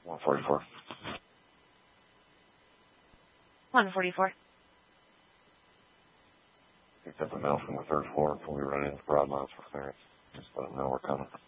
144. 144. Picked up a mail from the third floor until we run into Broadmont's for clearance. Just let them know we're coming.